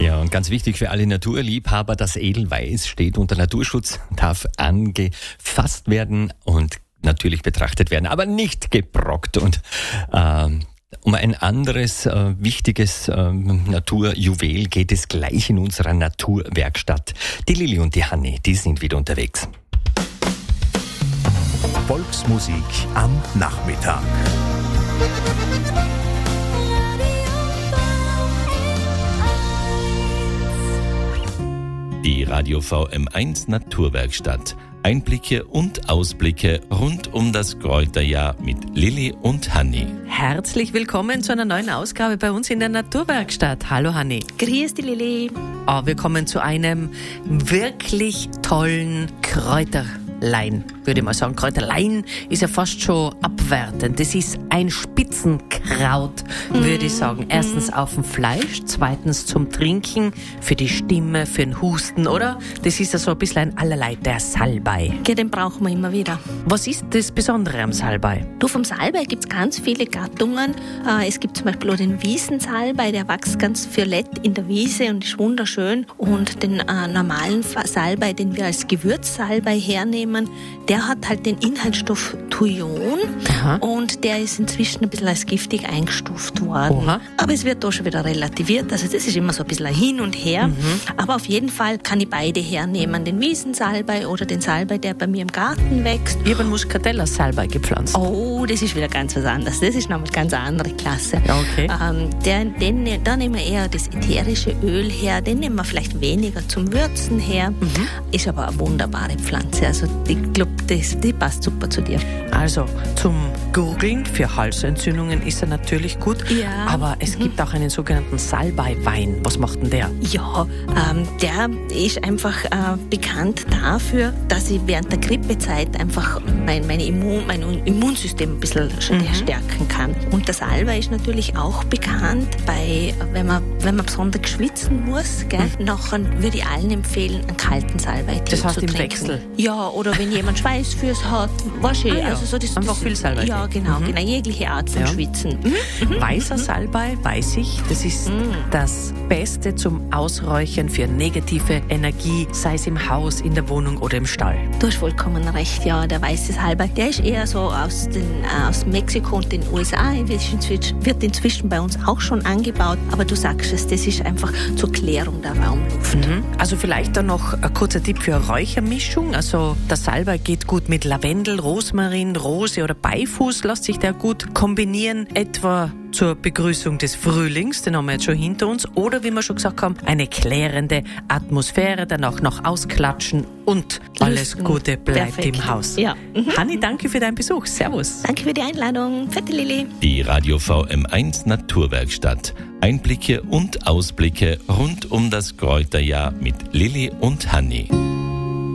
Ja, und ganz wichtig für alle Naturliebhaber, das Edelweiß steht unter Naturschutz, darf angefasst werden und natürlich betrachtet werden, aber nicht gebrockt. Und um ein anderes wichtiges Naturjuwel geht es gleich in unserer Naturwerkstatt. Die Lilly und die Hanni, die sind wieder unterwegs. Volksmusik am Nachmittag. Die Radio VM1 Naturwerkstatt. Einblicke und Ausblicke rund um das Kräuterjahr mit Lilly und Hanni. Herzlich willkommen zu einer neuen Ausgabe bei uns in der Naturwerkstatt. Hallo Hanni. Grüß dich, Lilly. Wir kommen zu einem wirklich tollen Kräuterlein, würde ich mal sagen. Kräuterlein ist ja fast schon abwertend. Das ist ein Spitzenkraut, würde ich sagen. Erstens auf dem Fleisch, zweitens zum Trinken, für die Stimme, für den Husten, oder? Das ist ja so ein bisschen ein allerlei, der Salbei. Okay, den brauchen wir immer wieder. Was ist das Besondere am Salbei? Du, vom Salbei gibt es ganz viele Gattungen. Es gibt zum Beispiel auch den Wiesensalbei, der wächst ganz violett in der Wiese und ist wunderschön. Und den normalen Salbei, den wir als Gewürzsalbei hernehmen, der hat halt den Inhaltsstoff Thujon. Aha. Und der ist inzwischen ein bisschen als giftig eingestuft worden. Oha. Aber es wird da schon wieder relativiert, also das ist immer so ein bisschen ein Hin und Her. Aber auf jeden Fall kann ich beide hernehmen, den Wiesensalbei oder den Salbei, der bei mir im Garten wächst. Ich habe einen Muscatella-Salbei gepflanzt. Oh, das ist wieder ganz was anderes. Das ist nochmal ganz eine andere Klasse. Ja, okay. Da nehmen wir eher das ätherische Öl her, den nehmen wir vielleicht weniger zum Würzen her. Ist aber eine wunderbare Pflanze. Also ich glaube, die passt super zu dir. Also zum Gurgeln für Halsentzündungen ist er natürlich gut, Ja. aber es gibt auch einen sogenannten Salbeiwein. Was macht denn der? Ja, der ist einfach bekannt dafür, dass ich während der Grippezeit einfach mein Immunsystem ein bisschen stärken kann. Und der Salbei ist natürlich auch bekannt, wenn man besonders schwitzen muss. Gell? Nachher würde ich allen empfehlen, einen kalten Salbei-Tee Das heißt zu im trinken. Wechsel? Ja, oder wenn jemand Schweißfüße hat, weißt du, Ah ja, also so einfach viel Salbei-Tee. Ja, genau, jegliche Art von Ja. Schwitzen. Weißer Salbei, weiß ich, das ist das Beste zum Ausräuchern für negative Energie, sei es im Haus, in der Wohnung oder im Stall. Du hast vollkommen recht, ja, der weiße Salbei, der ist eher so aus Mexiko und den USA, wird inzwischen bei uns auch schon angebaut, aber du sagst es, das ist einfach zur Klärung der Raumluft. Also vielleicht dann noch ein kurzer Tipp für eine Räuchermischung. Also der Salbei geht gut mit Lavendel, Rosmarin, Rose oder Beifuß, lässt sich der gut kombinieren, etwa zur Begrüßung des Frühlings, den haben wir jetzt schon hinter uns, oder wie wir schon gesagt haben, eine klärende Atmosphäre, danach noch ausklatschen und alles Lüften. Gute bleibt Perfekt. im Haus. Ja. Hanni, danke für deinen Besuch. Servus. Danke für die Einladung. Fette Lilly. Die Radio VM1 Naturwerkstatt. Einblicke und Ausblicke rund um das Kräuterjahr mit Lilly und Hanni.